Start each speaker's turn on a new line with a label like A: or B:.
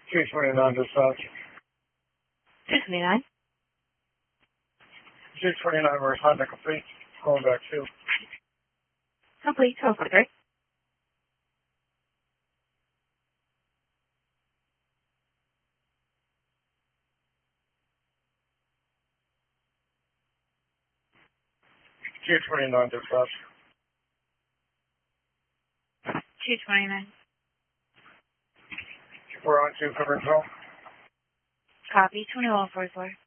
A: 229 dispatch.
B: 229.
A: 229, we're assigned to complete. Going back to.
B: Complete, 1243.
A: $229 dispatch.
B: 229.
A: We're on 2 coverage zone.
B: Copy, 2144.